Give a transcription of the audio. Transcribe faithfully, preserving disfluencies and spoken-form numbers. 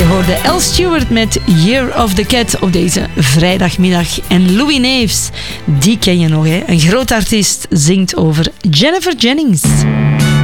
hoorde Al Stewart met Year of the Cat op deze vrijdagmiddag. En Louis Neefs, die ken je nog, hè? Een groot artiest, zingt over Jennifer Jennings.